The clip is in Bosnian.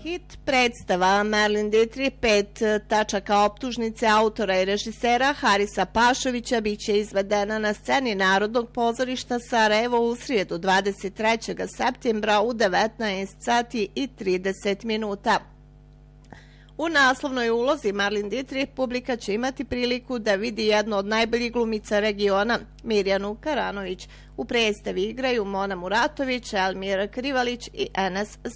Hit predstava Marlene Dietrich 5 tačaka optužnice autora i režisera Harisa Pašovića biće izvedena na sceni Narodnog pozorišta Sarajevo u srijedu 23. septembra u 19:30. U naslovnoj ulozi Marlene Dietrich publika će imati priliku da vidi jednu od najboljih glumica regiona, Mirjanu Karanović. U predstavi igraju Mona Muratović, Elmira Krivalić i Enes